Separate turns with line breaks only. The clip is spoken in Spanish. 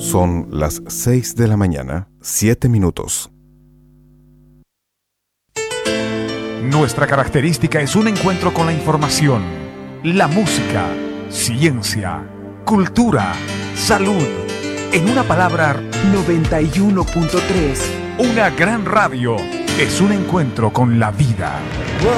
Son las 6 de la mañana, 7 minutos.
Nuestra característica es un encuentro con la información, la música, ciencia, cultura, salud. En una palabra,
91.3.
una gran radio es un encuentro con la vida.